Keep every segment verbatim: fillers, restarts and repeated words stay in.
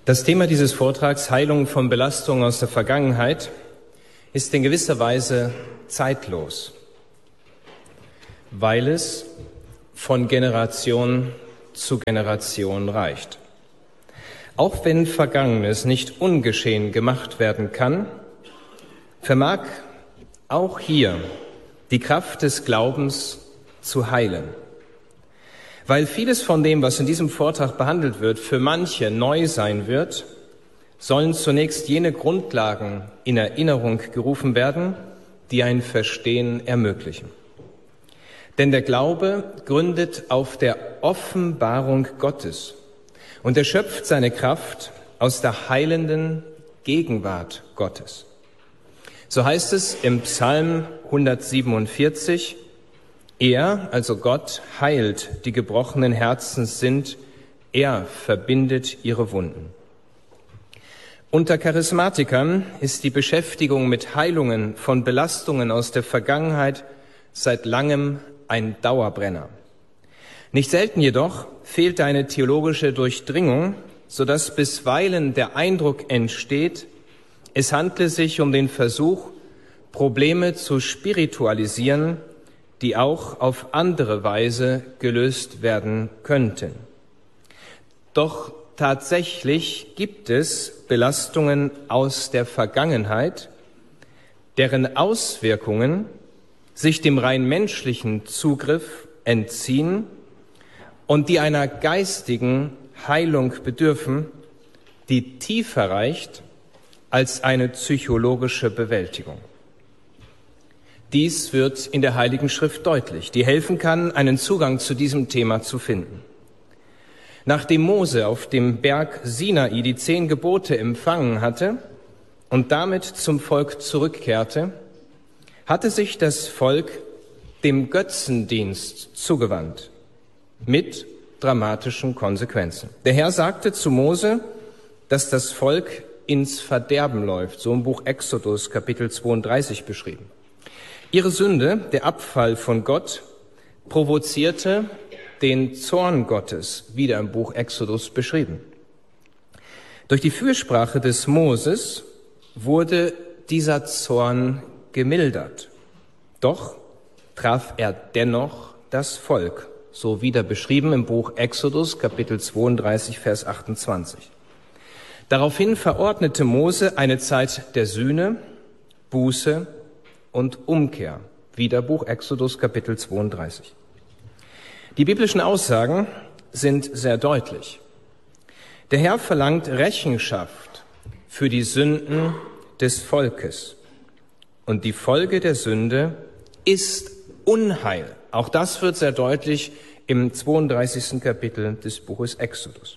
Das Thema dieses Vortrags, Heilung von Belastungen aus der Vergangenheit, ist in gewisser Weise zeitlos, weil es von Generation zu Generation reicht. Auch wenn Vergangenes nicht ungeschehen gemacht werden kann, vermag auch hier die Kraft des Glaubens zu heilen. Weil vieles von dem, was in diesem Vortrag behandelt wird, für manche neu sein wird, sollen zunächst jene Grundlagen in Erinnerung gerufen werden, die ein Verstehen ermöglichen. Denn der Glaube gründet auf der Offenbarung Gottes und er schöpft seine Kraft aus der heilenden Gegenwart Gottes. So heißt es im Psalm hundertsiebenundvierzig, er, also Gott, heilt, die gebrochenen Herzens sind, er verbindet ihre Wunden. Unter Charismatikern ist die Beschäftigung mit Heilungen von Belastungen aus der Vergangenheit seit langem ein Dauerbrenner. Nicht selten jedoch fehlt eine theologische Durchdringung, sodass bisweilen der Eindruck entsteht, es handle sich um den Versuch, Probleme zu spiritualisieren, die auch auf andere Weise gelöst werden könnten. Doch tatsächlich gibt es Belastungen aus der Vergangenheit, deren Auswirkungen sich dem rein menschlichen Zugriff entziehen und die einer geistigen Heilung bedürfen, die tiefer reicht als eine psychologische Bewältigung. Dies wird in der Heiligen Schrift deutlich, die helfen kann, einen Zugang zu diesem Thema zu finden. Nachdem Mose auf dem Berg Sinai die zehn Gebote empfangen hatte und damit zum Volk zurückkehrte, hatte sich das Volk dem Götzendienst zugewandt, mit dramatischen Konsequenzen. Der Herr sagte zu Mose, dass das Volk ins Verderben läuft, so im Buch Exodus, Kapitel zweiunddreißig beschrieben. Ihre Sünde, der Abfall von Gott, provozierte den Zorn Gottes, wieder im Buch Exodus beschrieben. Durch die Fürsprache des Moses wurde dieser Zorn gemildert. Doch traf er dennoch das Volk, so wieder beschrieben im Buch Exodus, Kapitel zweiunddreißig, Vers achtundzwanzig. Daraufhin verordnete Mose eine Zeit der Sühne, Buße und Umkehr. Wieder Buch Exodus, Kapitel zweiunddreißig. Die biblischen Aussagen sind sehr deutlich. Der Herr verlangt Rechenschaft für die Sünden des Volkes. Und die Folge der Sünde ist Unheil. Auch das wird sehr deutlich im zweiunddreißigsten Kapitel des Buches Exodus.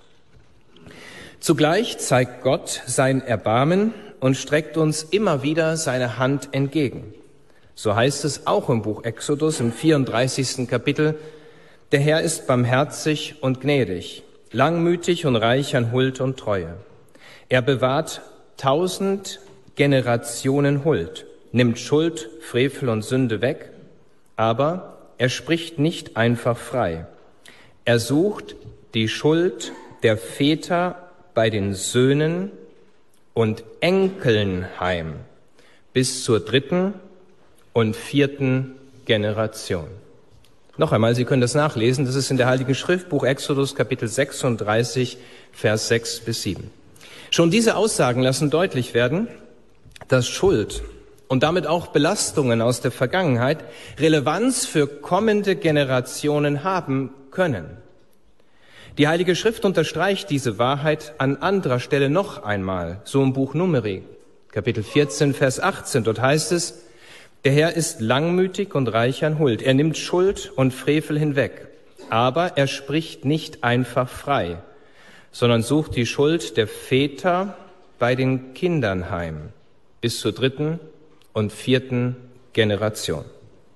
Zugleich zeigt Gott sein Erbarmen und streckt uns immer wieder seine Hand entgegen. So heißt es auch im Buch Exodus im vierunddreißigsten Kapitel, der Herr ist barmherzig und gnädig, langmütig und reich an Huld und Treue. Er bewahrt tausend Generationen Huld, nimmt Schuld, Frevel und Sünde weg, aber er spricht nicht einfach frei. Er sucht die Schuld der Väter bei den Söhnen und Enkeln heim bis zur dritten und vierten Generation. Noch einmal, Sie können das nachlesen, das ist in der Heiligen Schrift, Buch Exodus, Kapitel sechsunddreißig, Vers sechs bis sieben. Schon diese Aussagen lassen deutlich werden, dass Schuld und damit auch Belastungen aus der Vergangenheit Relevanz für kommende Generationen haben können. Die Heilige Schrift unterstreicht diese Wahrheit an anderer Stelle noch einmal, so im Buch Numeri, Kapitel vierzehn, Vers achtzehn. Dort heißt es, der Herr ist langmütig und reich an Huld. Er nimmt Schuld und Frevel hinweg. Aber er spricht nicht einfach frei, sondern sucht die Schuld der Väter bei den Kindern heim, bis zur dritten und vierten Generation.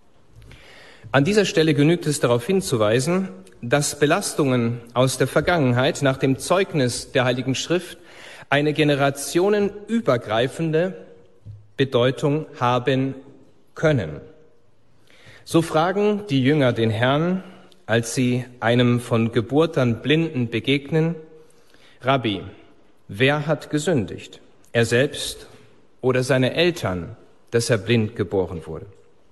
An dieser Stelle genügt es darauf hinzuweisen, dass Belastungen aus der Vergangenheit nach dem Zeugnis der Heiligen Schrift eine generationenübergreifende Bedeutung haben können. So fragen die Jünger den Herrn, als sie einem von Geburt an Blinden begegnen, Rabbi, wer hat gesündigt? Er selbst oder seine Eltern, dass er blind geboren wurde?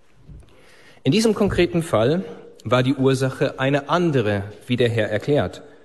In diesem konkreten Fall war die Ursache eine andere, wie der Herr erklärt.